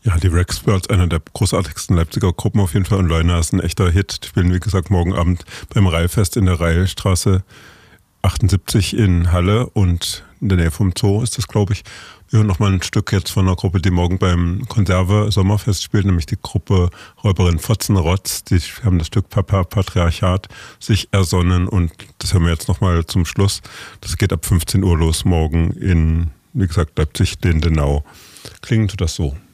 Ja, die Rexbirds, einer der großartigsten Leipziger Gruppen auf jeden Fall. Und Leuna ist ein echter Hit. Die spielen, wie gesagt, morgen Abend beim Reihfest in der Reihstraße 78 in Halle und in der Nähe vom Zoo ist das, glaube ich. Wir hören nochmal ein Stück jetzt von einer Gruppe, die morgen beim Konserve Sommerfest spielt, nämlich die Gruppe Räuberin Fotzenrotz. Die haben das Stück Papa Patriarchat sich ersonnen und das hören wir jetzt nochmal zum Schluss. Das geht ab 15 Uhr los morgen in, wie gesagt, Leipzig-Lindenau. Klingt das so?